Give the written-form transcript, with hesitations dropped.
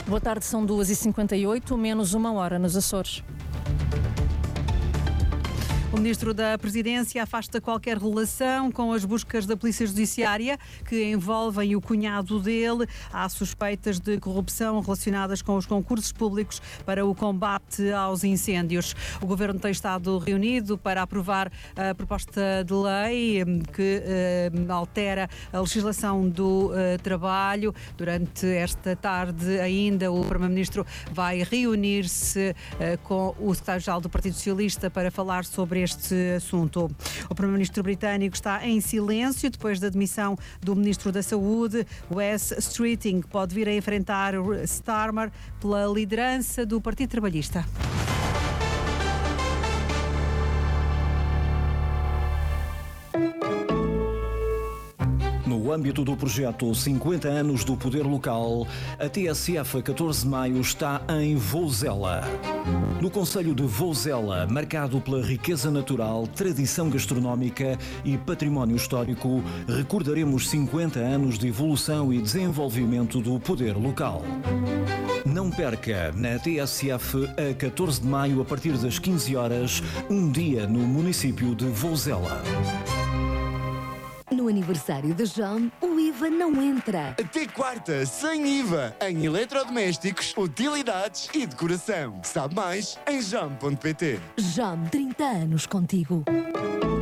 Boa tarde, são 2h58, menos uma hora nos Açores. O Ministro da Presidência afasta qualquer relação com as buscas da Polícia Judiciária que envolvem o cunhado dele. Há suspeitas de corrupção relacionadas com os concursos públicos para o combate aos incêndios. O Governo tem estado reunido para aprovar a proposta de lei que altera a legislação do trabalho. Durante esta tarde ainda o Primeiro-Ministro vai reunir-se com o Secretário-Geral do Partido Socialista para falar sobre este assunto. O Primeiro-Ministro britânico está em silêncio depois da demissão do Ministro da Saúde. Wes Streeting pode vir a enfrentar Starmer pela liderança do Partido Trabalhista. No âmbito do projeto 50 anos do Poder Local, a TSF a 14 de maio está em Vouzela. No concelho de Vouzela, marcado pela riqueza natural, tradição gastronómica e património histórico, recordaremos 50 anos de evolução e desenvolvimento do poder local. Não perca, na TSF, a 14 de maio, a partir das 15 horas, um dia no município de Vouzela. No aniversário de Jam, o IVA não entra. Até quarta, sem IVA, em eletrodomésticos, utilidades e decoração. Sabe mais em jam.pt. Jam, 30 anos contigo.